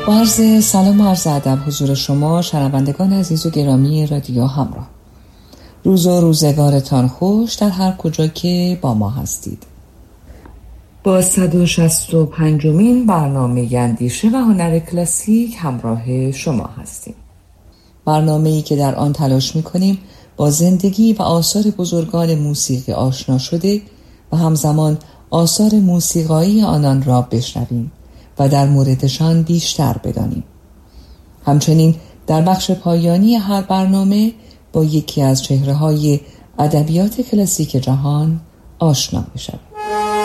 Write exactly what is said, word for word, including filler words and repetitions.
با عرض سلام و عرض ادب حضور شما شنوندگان عزیز و گرامی رادیو همراه. روز و روزگارتان خوش در هر کجا که با ما هستید. با صد و شصت و پنجمین برنامه اندیشه و هنر کلاسیک همراه شما هستیم. برنامه‌ای که در آن تلاش می‌کنیم با زندگی و آثار بزرگان موسیقی آشنا شده و همزمان آثار موسیقایی آنان را بشنویم و در موردشان بیشتر بدانیم. همچنین در بخش پایانی هر برنامه با یکی از چهره‌های ادبیات کلاسیک جهان آشنا می‌شویم.